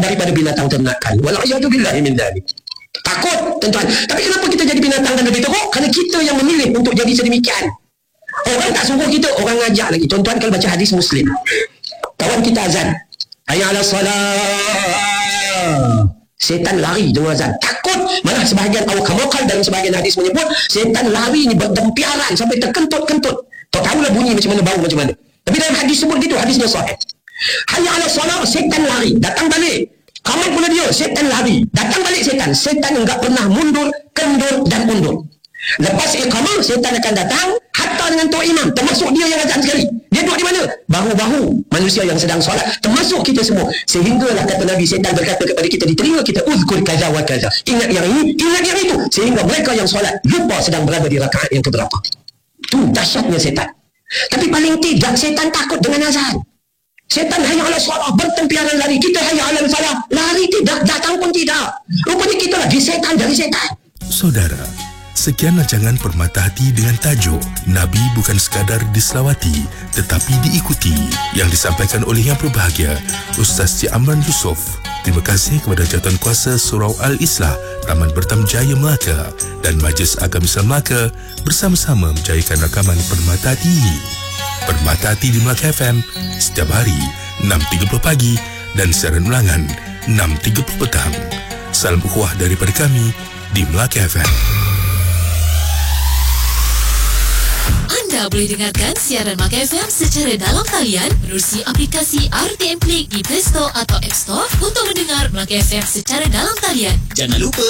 daripada binatang ternakan. Wala'iyadu-billahi min dzalik. Takut, tuan-tuan. Tapi kenapa kita jadi binatang dan lebih teruk? Kerana kita yang memilih untuk jadi sedemikian. Orang tak suruh kita, orang ngajak lagi. Tuan-tuan kalau baca hadis Muslim, kawan kita azan, hayya 'alas salat, setan lari dengan azan. Takut. Malah sebahagian awal dalam sebahagian hadis menyebut setan lari ni berdempiaran sampai terkentut-kentut. Tak tahulah bunyi macam mana, bau macam mana. Tapi dalam hadis sebut gitu, hadisnya sahih. Hayya 'alas salat, setan lari, datang balik. Kamat pula dia, setan lari, datang balik setan. Setan enggak pernah mundur, kendur dan undur. Lepas iqamah, setan akan datang hatta dengan tua imam, termasuk dia yang azan sekali. Dia duduk di mana? Bahu-bahu manusia yang sedang solat, termasuk kita semua. Sehinggalah kata Nabi, setan berkata kepada kita di telinga kita, uzkur kaza wa kaza, ingat yang ini, ingat yang itu. Sehingga mereka yang solat lupa sedang berada di rakaat yang keberapa. Itu dahsyatnya setan. Tapi paling tidak setan takut dengan azan. Setan hayya 'alas salah, bertempiaran lari. Kita hayya 'alal falah, lari tidak, datang pun tidak. Rupanya kita lagi setan dari setan. Saudara, sekian rancangan Permata Hati dengan tajuk Nabi bukan sekadar diselawati tetapi diikuti, yang disampaikan oleh Yang Berbahagia Ustaz Cik Amran Yusof. Terima kasih kepada Jawatankuasa Surau Al-Islah Taman Bertamjaya Melaka dan Majlis Agama Islam Melaka bersama-sama menjayakan rakaman Permata Hati ini. Permata Hati di Melaka FM setiap hari 6.30 pagi dan siaran ulangan 6.30 petang. Salam ukhuwah daripada kami di Melaka FM. Anda boleh dengarkan siaran Melaka FM secara dalam talian menerusi aplikasi RTM Play di Play Store atau App Store untuk mendengar Melaka FM secara dalam talian. Jangan lupa